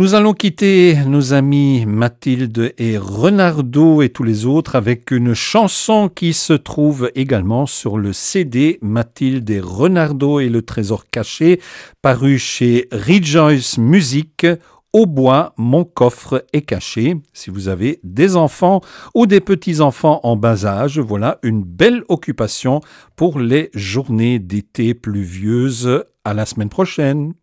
Nous allons quitter nos amis Mathilde et Renardo et tous les autres avec une chanson qui se trouve également sur le CD Mathilde et Renardo et le trésor caché, paru chez Rejoice Music. Au bois, mon coffre est caché. Si vous avez des enfants ou des petits-enfants en bas âge, voilà une belle occupation pour les journées d'été pluvieuses. À la semaine prochaine.